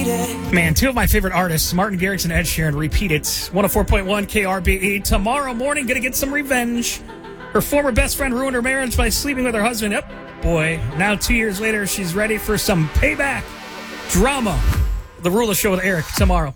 Man, two of my favorite artists, Martin Garrix and Ed Sheeran, repeat it. 104.1 KRBE. Tomorrow morning, gonna get some revenge. Her former best friend ruined her marriage by sleeping with her husband. Yep, boy. Now 2 years later, she's ready for some payback drama. The Rula Show with Eric tomorrow.